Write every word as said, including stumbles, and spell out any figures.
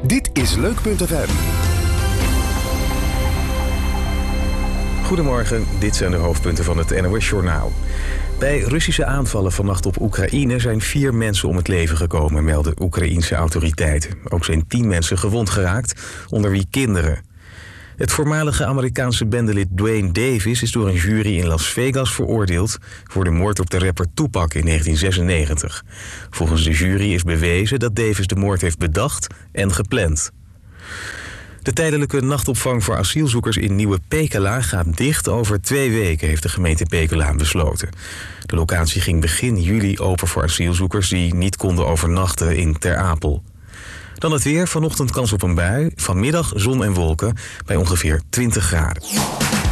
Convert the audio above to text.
Dit is Leuk punt F M. Goedemorgen, dit zijn de hoofdpunten van het N O S-journaal. Bij Russische aanvallen vannacht op Oekraïne zijn vier mensen om het leven gekomen, melden Oekraïense autoriteiten. Ook zijn tien mensen gewond geraakt, onder wie kinderen. Het voormalige Amerikaanse bendelid Duane Davis is door een jury in Las Vegas veroordeeld voor de moord op de rapper Tupac in negentien zesennegentig. Volgens de jury is bewezen dat Davis de moord heeft bedacht en gepland. De tijdelijke nachtopvang voor asielzoekers in Nieuwe Pekela gaat dicht over twee weken, heeft de gemeente Pekela besloten. De locatie ging begin juli open voor asielzoekers die niet konden overnachten in Ter Apel. Dan het weer, vanochtend kans op een bui, vanmiddag zon en wolken bij ongeveer twintig graden.